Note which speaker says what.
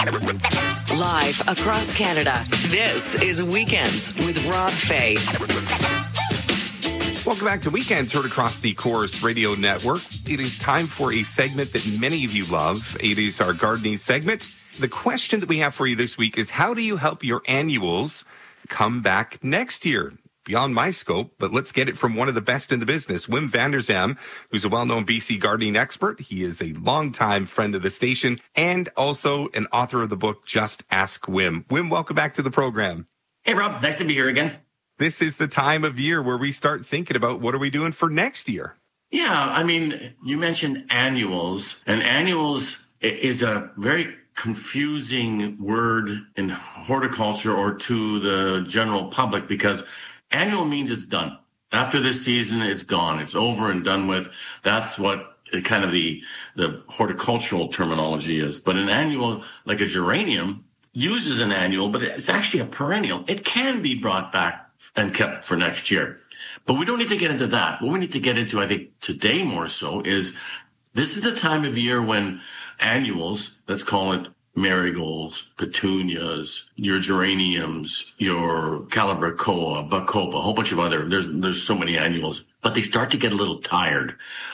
Speaker 1: Live across Canada, this is Weekends with Rob Fay.
Speaker 2: Welcome back to Weekends, heard across the Chorus Radio Network. It is time for a segment that many of you love. It is our gardening segment. The question that we have for you this week is, how do you help your annuals come back next year? Beyond my scope, but let's get it from one of the best in the business, Wim van der Zam, who's a well-known BC gardening expert. He is a longtime friend of the station and also an author of the book, Just Ask Wim. Wim, welcome back to the program.
Speaker 3: Hey, Rob. Nice to be here again.
Speaker 2: This is the time of year where we start thinking about what are we doing for next year?
Speaker 3: Yeah, I mean, you mentioned annuals, and annuals is a very confusing word in horticulture or to the general public because annual means it's done. After this season, it's gone. It's over and done with. That's what kind of the horticultural terminology is. But an annual, like a geranium, uses an annual, but it's actually a perennial. It can be brought back and kept for next year. But we don't need to get into that. What we need to get into, I think, today more so is this is the time of year when annuals, let's call it marigolds, petunias, your geraniums, your calibrachoa, bacopa, a whole bunch of other, there's so many annuals, but they start to get a little tired